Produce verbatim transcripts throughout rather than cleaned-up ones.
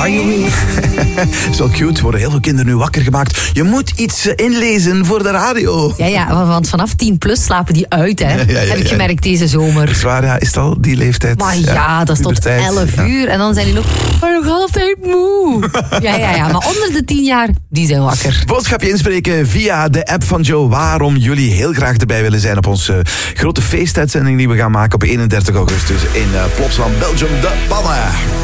Are you me? Zo cute, worden heel veel kinderen nu wakker gemaakt. Je moet iets inlezen voor de radio. Ja, ja, want vanaf tien plus slapen die uit, hè. Ja, ja, ja, heb ik ja. gemerkt deze zomer. Dat is waar, ja. Is het al die leeftijd? Maar ja, ja dat is tot elf uur. En dan zijn die nog, maar nog altijd moe. Ja, ja, ja. Maar onder de tien jaar, die zijn wakker. Boodschapje inspreken via de app van Joe. Waarom jullie heel graag erbij willen zijn op onze grote feestuitzending die we gaan maken op eenendertig augustus in uh, Plopsaland, Belgium, de Pannen.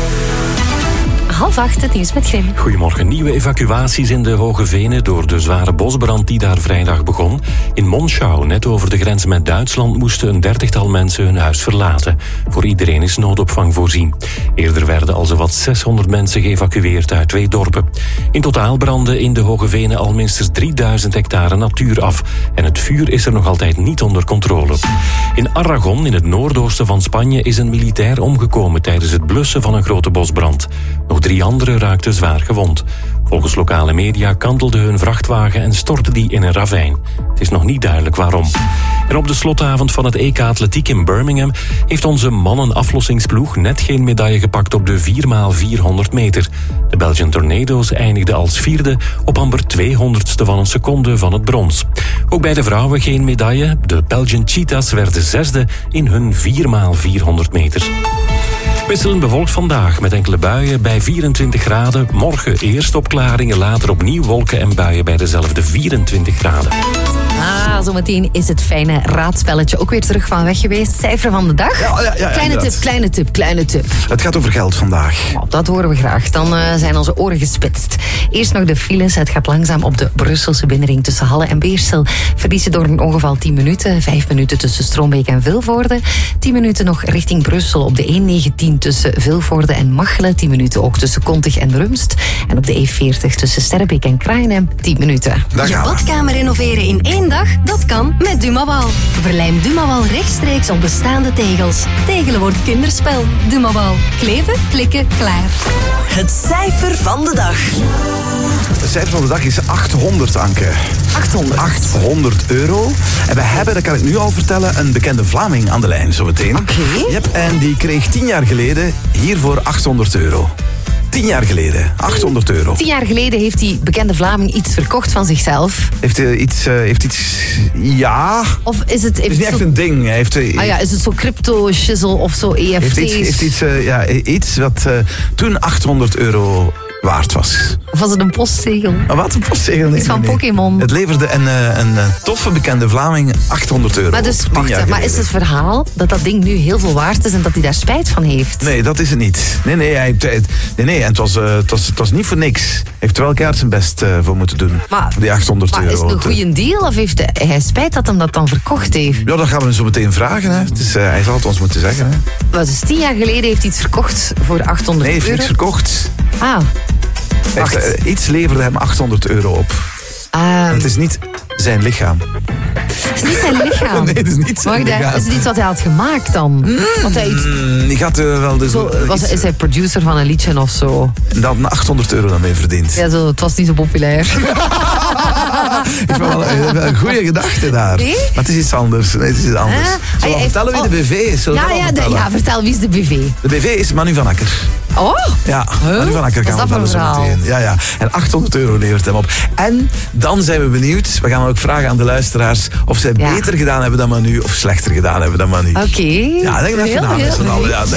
Half acht, het nieuws met Grim. Goedemorgen. Nieuwe evacuaties in de Hoge Venen door de zware bosbrand die daar vrijdag begon. In Monschau, net over de grens met Duitsland, moesten een dertigtal mensen hun huis verlaten. Voor iedereen is noodopvang voorzien. Eerder werden al zowat zeshonderd mensen geëvacueerd uit twee dorpen. In totaal brandden in de Hoge Venen al minstens drieduizend hectare natuur af. En het vuur is er nog altijd niet onder controle. In Aragon, in het noordoosten van Spanje, is een militair omgekomen tijdens het blussen van een grote bosbrand. Nog drie anderen raakten zwaar gewond. Volgens lokale media kantelde hun vrachtwagen en stortte die in een ravijn. Het is nog niet duidelijk waarom. En op de slotavond van het E K Atletiek in Birmingham heeft onze mannenaflossingsploeg net geen medaille gepakt op de vier bij vierhonderd meter. De Belgian Tornado's eindigden als vierde op amper tweehonderdste van een seconde van het brons. Ook bij de vrouwen geen medaille. De Belgian Cheetahs werden zesde in hun vier bij vierhonderd meter. Wisselend bewolkt vandaag met enkele buien bij vierentwintig graden. Morgen eerst opklaringen, later opnieuw wolken en buien bij dezelfde vierentwintig graden. Ah, zometeen is het fijne raadspelletje ook weer terug van weg geweest. Cijfer van de dag. Ja, ja, ja, kleine inderdaad. tip, kleine tip, kleine tip. Het gaat over geld vandaag. Oh, dat horen we graag. Dan uh, zijn onze oren gespitst. Eerst nog de files. Het gaat langzaam op de Brusselse binnenring tussen Halle en Beersel. Verliezen door een ongeval tien minuten. Vijf minuten tussen Stroombeek en Vilvoorde. Tien minuten nog richting Brussel op de E negentien tussen Vilvoorde en Machelen. Tien minuten ook tussen Kontig en Rumst. En op de E veertig tussen Sterrebeek en Kraaienhem. Tien minuten. Daar Je gaan we. badkamer renoveren in één dag? Dat kan met Dumawal. Verlijm Dumawal rechtstreeks op bestaande tegels. Tegelen wordt kinderspel. Dumawal. Kleven, klikken, klaar. Het cijfer van de dag. Het cijfer van de dag is achthonderd, Anke. achthonderd. achthonderd euro. En we hebben, dat kan ik nu al vertellen, een bekende Vlaming aan de lijn zometeen. Oké. Yep, en die kreeg tien jaar geleden hiervoor achthonderd euro. Tien jaar geleden, achthonderd euro. Tien jaar geleden heeft die bekende Vlaming iets verkocht van zichzelf. Heeft hij iets, uh, heeft iets... Ja... Of is het... Het is niet echt een ding. Hij heeft, uh, Ah ja, is het zo crypto-shizzle of zo E F T's? heeft iets, heeft iets, uh, ja, iets wat uh, toen achthonderd euro waard was. Of was het een postzegel? Maar wat een postzegel? Iets van Pokémon. Het leverde een, uh, een uh, toffe bekende Vlaming achthonderd euro. Maar dus, op, tien jaar wacht, maar is geleden. het verhaal dat dat ding nu heel veel waard is en dat hij daar spijt van heeft? Nee, dat is het niet. Nee, nee, hij, heeft- hij- nee, nee en het was, uh, het, was, het was niet voor niks. Hij heeft er wel keihard zijn best uh, voor moeten doen. Maar, die achthonderd maar euro. is het een Want, uh, goede deal of heeft hij, hij spijt dat hem dat dan verkocht heeft? Ja, dat gaan we hem zo meteen vragen. Hè. Dus, uh, hij zal het ons moeten zeggen. Hè. Maar dus tien jaar geleden heeft hij iets verkocht voor achthonderd Nee, hij heeft euro? niks verkocht. Ah, Hij heeft, wacht. uh, iets leverde hem achthonderd euro op. Ah, Het is niet zijn lichaam. het is niet zijn lichaam. Nee, het is niet zijn Wacht, hè, lichaam. is het iets wat hij had gemaakt dan? Want hij iets, Mm, die gaat uh, wel dus zo, uh, was, iets- is hij producer van een liedje of zo? dat een achthonderd euro dan mee verdient. Ja, zo, het was niet zo populair. Ik vind wel een, een goede gedachte daar. Nee? Maar het is iets anders. Nee, het is iets anders. Ah, Zullen we hij heeft- vertellen wie oh. de B V is? Zullen we Ja, dat al ja, de, vertellen? ja, vertel, wie is de B V? De B V is Manu van Akker. Oh, Ja, Huh? Manu van Akker Wat gaan is we dat bellen voor zo verhaal? meteen. Ja, ja. En achthonderd euro levert hem op. En dan zijn we benieuwd. We gaan ook vragen aan de luisteraars of zij Ja. beter gedaan hebben dan Manu of slechter gedaan hebben dan Manu. oké. Ja, denk dat Heel, even na heel met z'n allen. Ja, denk